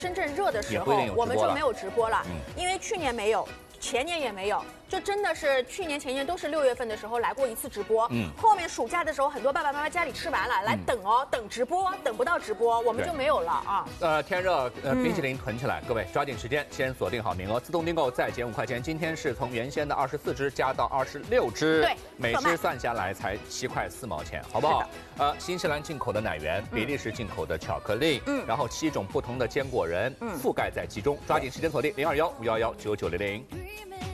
真正热的时候，我们就没有直播了，因为去年没有。 前年也没有，就真的是去年、前年都是6月份的时候来过一次直播。后面暑假的时候，很多爸爸妈妈家里吃完了，来等哦，等直播，等不到直播，我们就没有了啊。 天热，冰淇淋囤起来，各位抓紧时间，先锁定好名额，自动订购再减5块钱。今天是从原先的24只加到26只， 对， 每只算下来才7块4毛钱，好不好？新西兰进口的奶源，比利时进口的巧克力，然后7种不同的坚果仁，覆盖在其中，抓紧时间锁定021-511-9900。